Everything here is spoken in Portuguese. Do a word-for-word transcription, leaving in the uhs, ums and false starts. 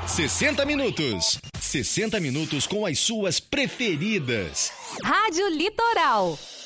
sessenta minutos. sessenta minutos com as suas preferidas. Rádio Litoral.